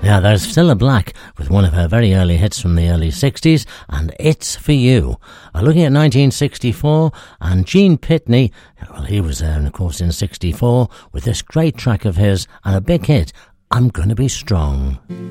Yeah, there's Cilla Black with one of her very early hits from the early 60s, and It's For You. Looking at 1964, and Gene Pitney, well, he was there, of course, in 64, with this great track of his and a big hit, I'm Gonna Be Strong.